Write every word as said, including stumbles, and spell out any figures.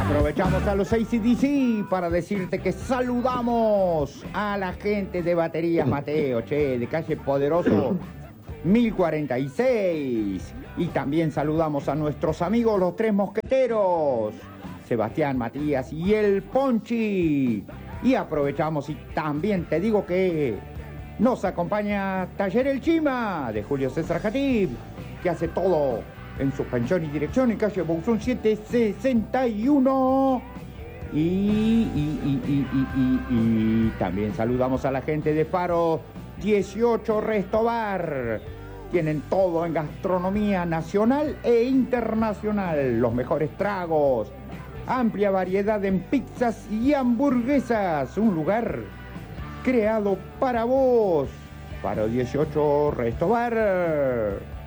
Aprovechamos a los A C D C para decirte que saludamos a la gente de Baterías Mateo, che, de calle Poderoso mil cuarenta y seis. Y también saludamos a nuestros amigos los Tres Mosqueteros, Sebastián, Matías y el Ponchi. Y aprovechamos y también te digo que nos acompaña Taller El Chima de Julio César Jatib, que hace todo en suspensión y dirección en calle Bouzón setecientos sesenta y uno. Y, y, y, y, y, y, y también saludamos a la gente de Faro dieciocho Restobar. Tienen todo en gastronomía nacional e internacional. Los mejores tragos, amplia variedad en pizzas y hamburguesas. Un lugar creado para vos. Faro dieciocho Restobar.